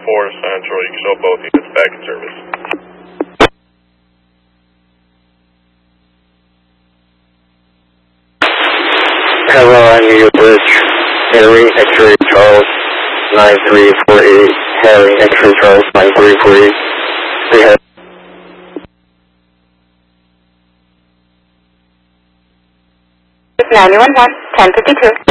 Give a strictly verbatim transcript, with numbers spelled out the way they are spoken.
four Central. You can show both units back in service. Hello, I'm New York Bridge. Harry, X-ray Charles, nine three four eight. Harry, X-ray Charles, nine three four eight. Say hi. nine one one, ten fifty-two.